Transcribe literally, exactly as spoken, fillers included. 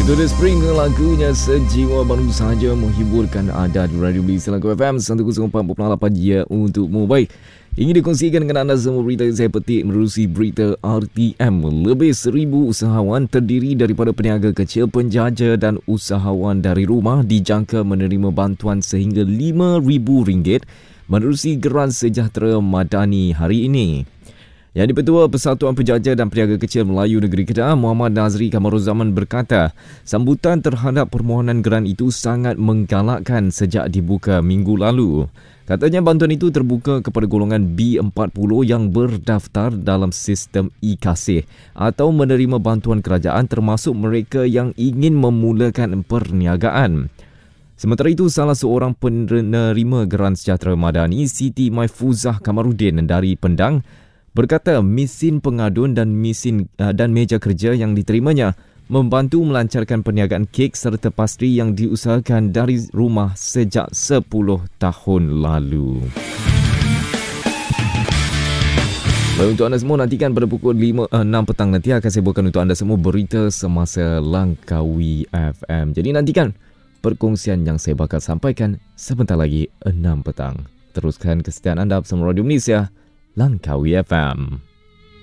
Itu The Spring lagunya sejiwa baru saja menghiburkan anda di Radio B Selangor F M seratus empat perpuluhan lapan ya untukmu. Baik, ingin dikongsikan dengan anda semua berita yang saya petik menerusi berita R T M. Lebih seribu usahawan terdiri daripada peniaga kecil, penjaja dan usahawan dari rumah dijangka menerima bantuan sehingga lima ribu ringgit menerusi Geran Sejahtera Madani hari ini. Yang di-Ketua Persatuan Penjaja dan Peniaga Kecil Melayu Negeri Kedah, Muhammad Nazri Kamaruzaman berkata, sambutan terhadap permohonan geran itu sangat menggalakkan sejak dibuka minggu lalu. Katanya bantuan itu terbuka kepada golongan B empat puluh yang berdaftar dalam sistem e-Kasih atau menerima bantuan kerajaan termasuk mereka yang ingin memulakan perniagaan. Sementara itu, salah seorang penerima Geran Sejahtera Madani, Siti Maifuzah Kamarudin dari Pendang, berkata mesin pengadun dan mesin uh, dan meja kerja yang diterimanya membantu melancarkan perniagaan kek serta pastri yang diusahakan dari rumah sejak sepuluh tahun lalu. Baik, untuk anda semua nantikan pada pukul lima, enam petang nanti akan saya bawakan untuk anda semua berita semasa Langkawi F M. Jadi nantikan perkongsian yang saya bakal sampaikan sebentar lagi enam petang. Teruskan kesetiaan anda bersama Radio Malaysia Langkawi F M.